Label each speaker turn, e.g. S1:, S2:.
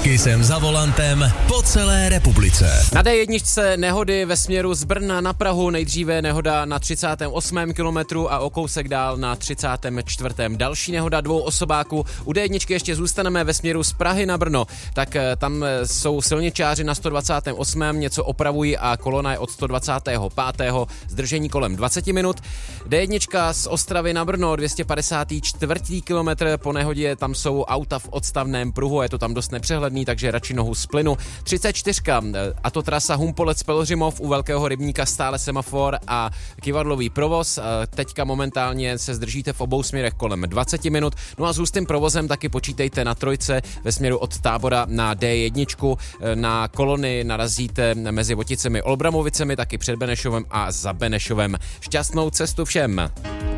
S1: Taky jsem za volantem po celé republice.
S2: Na D1 nehody ve směru z Brna na Prahu, nejdříve nehoda na 38. kilometru a o kousek dál na 34. Další nehoda 2 osobáků. U D1 ještě zůstaneme ve směru z Prahy na Brno, tak tam jsou silničáři na 128. něco opravují a kolona je od 125. zdržení kolem 20 minut. D1 z Ostravy na Brno, 254. kilometr, po nehodě tam jsou auta v odstavném pruhu, je to tam dost nepřehledný, takže radši nohu z plynu. 34. a to trasa Humpolec-Pelhřimov, u Velkého rybníka stále semafor a kyvadlový provoz. Teďka momentálně se zdržíte v obou směrech kolem 20 minut. No a s hustým provozem taky počítejte na trojce ve směru od Tábora na D1. Na kolony narazíte mezi Voticemi, Olbramovicemi, taky před Benešovem a za Benešovem. Šťastnou cestu všem!